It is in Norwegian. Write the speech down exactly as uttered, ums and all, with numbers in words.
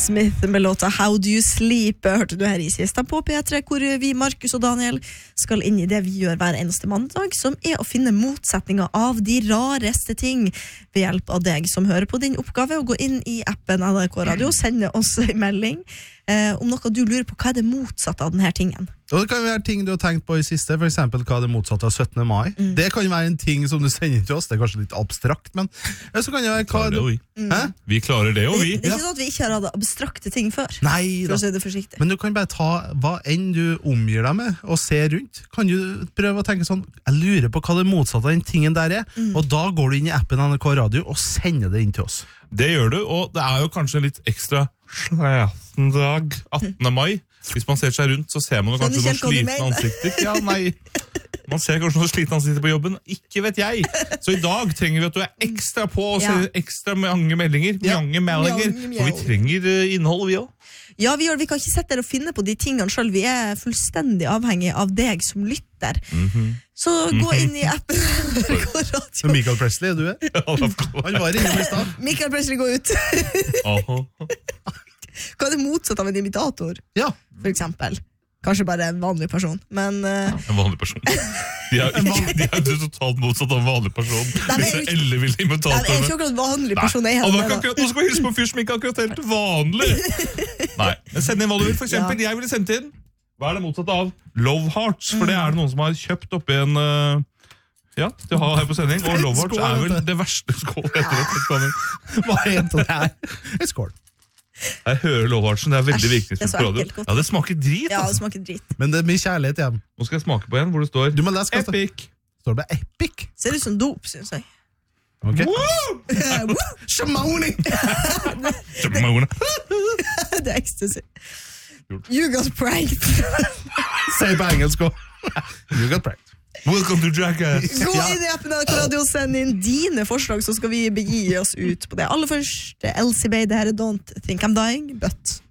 Smith med låta How Do You Sleep hørte du her i sista på P tre, hvor vi, Markus og Daniel, skal inn i det vi gjør hver eneste mandag, som er å finne motsetninger av de rareste ting ved hjelp av deg som hører på din oppgave, å gå inn i appen N R K Radio og sende oss en melding eh, om noe du lurer på, hva er det motsatte av denne tingen? Og det kan være ting du har tenkt på i siste, for eksempel hva er det motsatte av syttende mai. Mm. Det kan være en ting som du sender til oss, det er kanskje litt abstrakt, men så kan det være hva det, vi. Mm. Vi klarer det, og vi. Det, det er ikke sånn at vi ikke har hatt abstrakte ting før. Nei for da. å si det forsiktig. Men du kan bare ta hva enn du omgir deg med, og se rundt. Kan du prøve å tenke sånn, jeg lurer på hva det motsatte av den tingen der er, mm. og da går du inn i appen N R K Radio og sender det inn til oss. Det gjør du, og det er jo kanskje litt ekstra dag attende mai. Hvis man ser seg rundt, så ser man jo kanskje noen slitne ansikter. Ja, nei. Man ser kanskje noen slitne ansikter på jobben. Ikke vet jeg. Så i dag trenger vi at du er ekstra på og ser ja. ekstra mange meldinger. Ja. Mange meldinger. For vi trenger innhold, vi også. Ja, vi, gjør, vi kan ikke sette der og finne på de tingene selv. Vi er fullstendig avhengig av deg som lytter. Mm-hmm. Så gå inn i appen. Så Michael Presley, er du er? Han var innom i stad. Michael Presley, gå ut. Hva er det motsatt av en imitator? Ja. For eksempel. Kanskje bare en vanlig person, men... Uh... En vanlig person. De er, de er jo totalt motsatt av en vanlig person. Disse elleville imitatorene. Det er ikke akkurat vanlig person. Nei, nå skal vi hilse på en fyr som ikke akkurat helt vanlig. Nei, men send inn hva du vil. For eksempel, ja. jeg ville sendt inn. Hva er det motsatt av Love Hearts? For det er det noen som har kjøpt opp i en... Uh... Ja, til å ha her på sending. Og Love Hearts er vel det verste skål etter det. Hva heter det her? En skål. Jeg hører Lovartsen, det er veldig virkningsfullt på radio. Ja, det smaker drit, altså. Ja, det altså. smaker drit. Men det er mye kjærlighet igjen. Nå skal jeg smake på en hvor det står du må lese, Epic. Står det Epic? Ser ut som dop, synes jeg. Ok. Shamoni! Shamoni! Det er ecstasy. You got pranked. Si på engelsk også. You got pranked. Welcome to Jackass. Gå inn i appen N R K Radio og send inn dine forslag, så skal vi begi oss ut på det. Aller først, Elsie Bay, det her er Don't Think I'm Dying, but...